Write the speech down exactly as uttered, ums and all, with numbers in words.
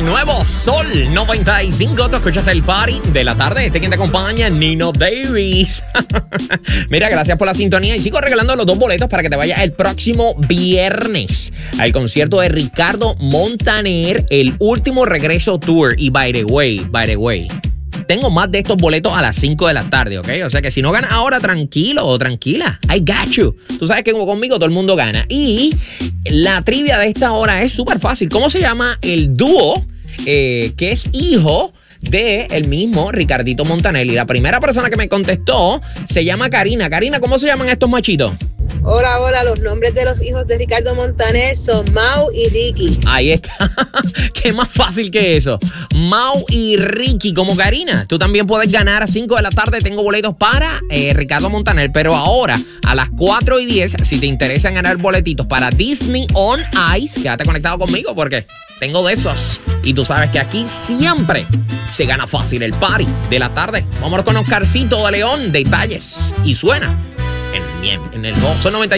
nuevo Sol noventa y cinco. Tú escuchas el party de la tarde. Este quien te acompaña, Nino Davis. Mira, gracias por la sintonía. Y sigo regalando los dos boletos para que te vayas el próximo viernes al concierto de Ricardo Montaner, el último regreso tour. Y by the way, by the way, tengo más de estos boletos a las cinco de la tarde, ¿ok? O sea que si no ganas ahora, tranquilo o tranquila. I got you. Tú sabes que conmigo todo el mundo gana. Y la trivia de esta hora es súper fácil. ¿Cómo se llama el dúo eh, que es hijo de el mismo Ricardito Montaner? Y la primera persona que me contestó se llama Karina. Karina, ¿cómo se llaman estos machitos? Hola, hola, los nombres de los hijos de Ricardo Montaner son Mau y Ricky. Ahí está. Qué más fácil que eso. Mau y Ricky, como Karina. Tú también puedes ganar a cinco de la tarde. Tengo boletos para eh, Ricardo Montaner. Pero ahora, a las cuatro y diez, si te interesa ganar boletitos para Disney on Ice, quédate conectado conmigo porque tengo de esos. Y tú sabes que aquí siempre se gana fácil el party de la tarde. Vámonos con Oscarcito de León. Detalles. Y suena en, en el Sol noventa y cinco.